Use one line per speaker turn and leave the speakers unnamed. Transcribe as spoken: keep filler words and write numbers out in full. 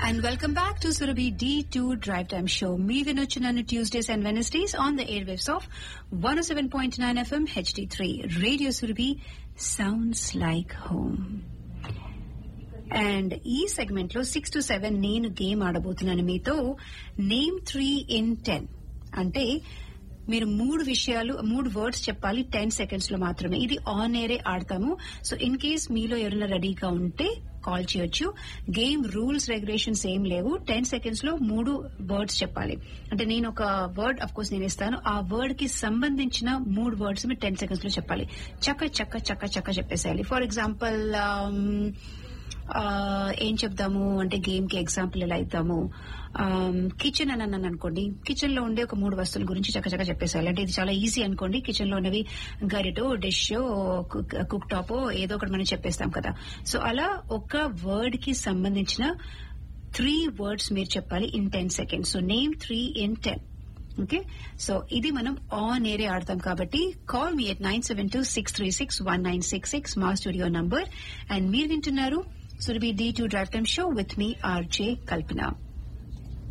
And welcome back to Surabhi D two Drive Time Show. Me Vinuchinanu Tuesdays and Wednesdays on the airwaves of one oh seven point nine F M H D three. Radio Surabhi sounds like home. And ఈ segment లో six to seven నేను game ఆడబోతున్నాను మీతో. Name three in ten అంటే మీరు మూడు విషయాలు మూడు words చెప్పాలి టెన్ సెకండ్స్ లో మాత్రమే. ఇది ఆన్ ఎయిరే ఆడతాము. సో ఇన్ కేస్ మీలో ఎవరైనా రెడీగా ఉంటే కాల్ చేయొచ్చు. గేమ్ రూల్స్ రెగ్యులేషన్స్ ఏం లేవు. టెన్ సెకండ్స్ లో మూడు వర్డ్స్ చెప్పాలి. అంటే నేను ఒక వర్డ్ అఫ్ కోర్స్ నేను ఇస్తాను. ఆ వర్డ్ కి సంబంధించిన మూడు వర్డ్స్ మీరు టెన్ సెకండ్స్ లో చెప్పాలి. చక్క చక్క చక్క చక్క చెప్పేసేయాలి. ఫర్ ఎగ్జాంపుల్ ఏం చెప్దాము అంటే గేమ్ కి ఎగ్జాంపుల్ ఎలా ఇద్దాము. కిచెన్ అని అన్నాను అనుకోండి, కిచెన్ లో ఉండే ఒక మూడు వస్తువుల గురించి చక్కచక్క చెప్పేసాలి. అంటే ఇది చాలా ఈజీ అనుకోండి. కిచెన్ లో ఉన్నవి గరిటో, డిష్, కుక్ టాప్ ఏదో ఒకటి మనం చెప్పేస్తాం కదా. సో అలా ఒక వర్డ్ కి సంబంధించిన త్రీ వర్డ్స్ మీరు చెప్పాలి in ten seconds. So name three in ten. Okay, so ఇది మనం ఆన్ ఏరే ఆడతాం కాబట్టి call me at nine seven two six three six one nine six six మా స్టూడియో నంబర్. అండ్ మీరు వింటున్నారు Surabhi D two drive time show with me RJ Kalpana.